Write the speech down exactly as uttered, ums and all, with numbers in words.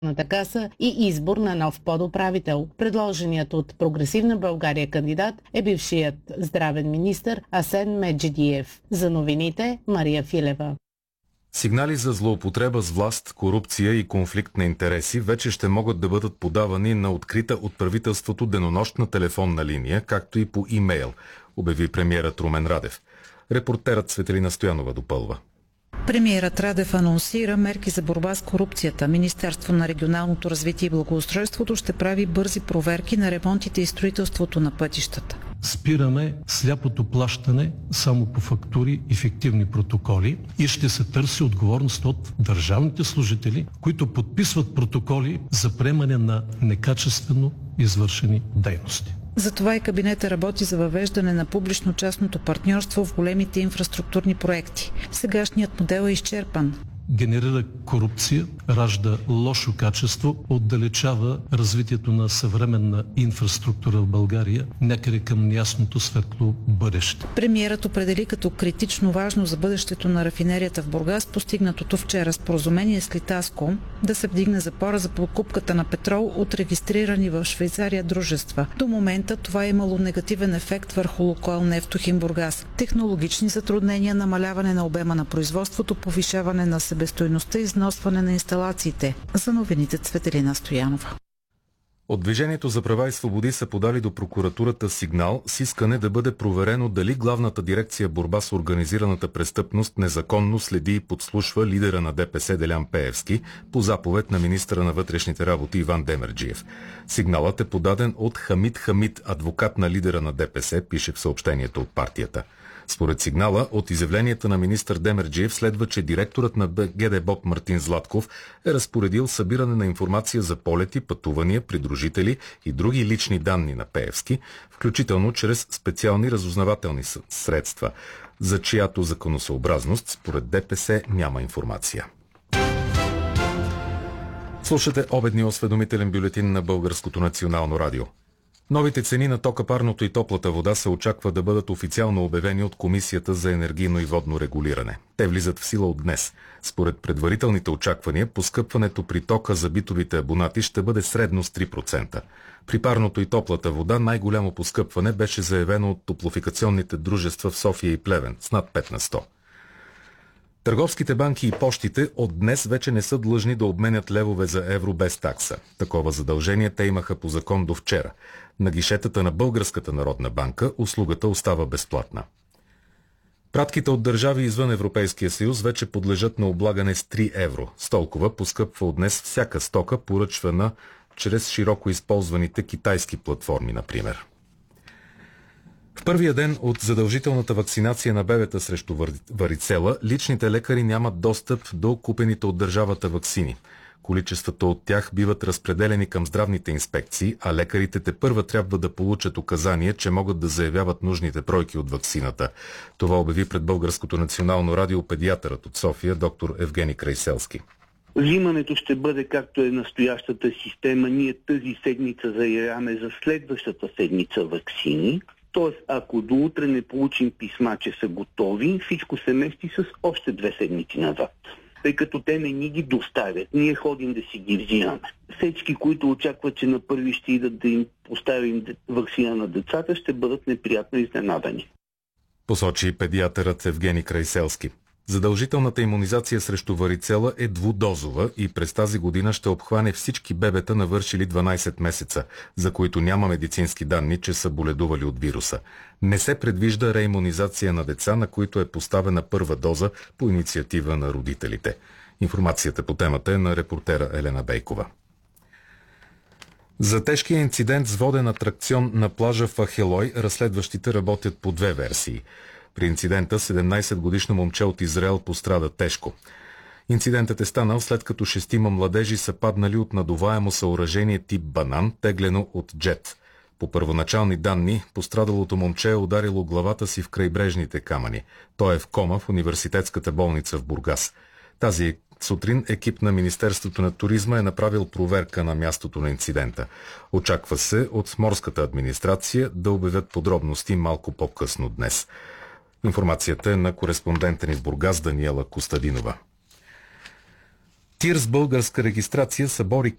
каса и избор на нов подуправител. Предложеният от Прогресивна България кандидат е бившият здравен министър Асен Меджидиев. За новините Мария Филева. Сигнали за злоупотреба с власт, корупция и конфликт на интереси вече ще могат да бъдат подавани на открита от правителството денонощна телефонна линия, както и по имейл, обяви премиерът Румен Радев. Репортерът Цветелина Стоянова допълва. Премиерът Радев анонсира мерки за борба с корупцията. Министерство на регионалното развитие и благоустройството ще прави бързи проверки на ремонтите и строителството на пътищата. Спираме сляпото плащане само по фактури и фиктивни протоколи и ще се търси отговорност от държавните служители, които подписват протоколи за приемане на некачествено извършени дейности. Затова и кабинета работи за въвеждане на публично-частното партньорство в големите инфраструктурни проекти. Сегашният модел е изчерпан. Генерира корупция, ражда лошо качество, отдалечава развитието на съвременна инфраструктура в България някъде към неясното светло бъдеще. Премиерът определи като критично важно за бъдещето на рафинерията в Бургас постигнатото вчера споразумение с Литаско да се вдигне запора за покупката на петрол от регистрирани в Швейцария дружества. До момента това е имало негативен ефект върху Лукойл Нефтохим Бургас. Технологични затруднения, намаляване на обема на производството, повишаване на себестойността и износване на инсталациите. За новините Цветелина Стоянова. От Движението за права и свободи са подали до прокуратурата сигнал с искане да бъде проверено дали Главната дирекция борба с организираната престъпност незаконно следи и подслушва лидера на ДПС Делян Пеевски по заповед на министъра на вътрешните работи Иван Демерджиев. Сигналът е подаден от Хамид Хамид, адвокат на лидера на ДПС, пише в съобщението от партията. Според сигнала, от изявленията на министър Демерджиев следва, че директорът на ГДБОП Мартин Златков е разпоредил събиране на информация за полети, пътувания, придружители и други лични данни на Пеевски, включително чрез специални разузнавателни средства, за чиято законосъобразност според ДПС няма информация. Слушате обедния осведомителен бюлетин на Българското национално радио. Новите цени на тока, парното и топлата вода се очаква да бъдат официално обявени от Комисията за енергийно и водно регулиране. Те влизат в сила от днес. Според предварителните очаквания, поскъпването при тока за битовите абонати ще бъде средно с три процента. При парното и топлата вода най-голямо поскъпване беше заявено от топлофикационните дружества в София и Плевен с над пет на сто. Търговските банки и пощите от днес вече не са длъжни да обменят левове за евро без такса. Такова задължение те имаха по закон до вчера. На гишетата на Българската народна банка услугата остава безплатна. Пратките от държави извън Европейския съюз вече подлежат на облагане с три евро. С толкова поскъпва от днес всяка стока, поръчвана чрез широко използваните китайски платформи, например. В първия ден от задължителната вакцинация на бебета срещу варицела, личните лекари нямат достъп до купените от държавата ваксини. Количествата от тях биват разпределени към здравните инспекции, а лекарите тепърва трябва да получат указание, че могат да заявяват нужните бройки от ваксината. Това обяви пред Българското национално радио педиатърът от София, доктор Евгений Крайселски. Взимането ще бъде както е настоящата система. Ние тази седмица заявяваме за следващата седмица ваксини. Тоест, ако до утре не получим писма, че са готови, всичко се мести с още две седмици назад. Тъй като те не ни ги доставят, ние ходим да си ги взимаме. Всички, които очакват, че на първи ще идат да им поставим ваксина на децата, ще бъдат неприятно изненадани. Посочи педиатърът Евгений Крайселски. Задължителната имунизация срещу варицела е двудозова и през тази година ще обхване всички бебета, навършили дванайсет месеца, за които няма медицински данни, че са боледували от вируса. Не се предвижда реимунизация на деца, на които е поставена първа доза по инициатива на родителите. Информацията по темата е на репортера Елена Бейкова. За тежкия инцидент с воден атракцион на плажа в Ахелой разследващите работят по две версии. При инцидента седемнайсетгодишно момче от Израел пострада тежко. Инцидентът е станал след като шестима младежи са паднали от надуваемо съоръжение тип банан, теглено от джет. По първоначални данни, пострадалото момче е ударило главата си в крайбрежните камъни. Той е в кома в университетската болница в Бургас. Тази сутрин екип на Министерството на туризма е направил проверка на мястото на инцидента. Очаква се от морската администрация да обявят подробности малко по-късно днес. Информацията е на кореспондента ни в Бургас Даниела Костадинова. Тир с българска регистрация събори